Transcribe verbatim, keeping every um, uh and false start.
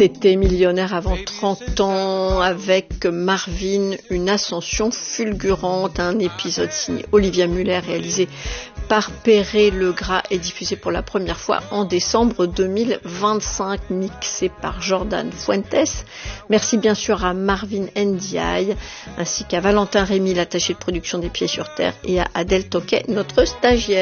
C'était Millionnaire avant trente ans avec Marvin, une ascension fulgurante, un épisode signé Olivia Muller réalisé par Perret Legras et diffusé pour la première fois en décembre deux mille vingt-cinq, mixé par Jordan Fuentes. Merci bien sûr à Marvin Ndiaye ainsi qu'à Valentin Rémy, l'attaché de production des Pieds sur Terre, et à Adèle Toquet, notre stagiaire.